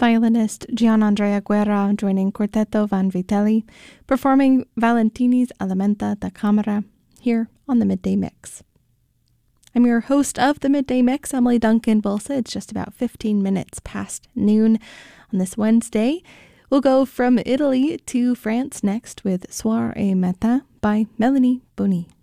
Violinist Gianandrea Guerra joining Quartetto Van Vitelli, performing Valentini's Elementa da Camera here on the Midday Mix. I'm your host of the Midday Mix, Emily Duncan Bulsa. It's just about 15 minutes past noon on this Wednesday. We'll go from Italy to France next with Soir et Matin by Melanie Bonny.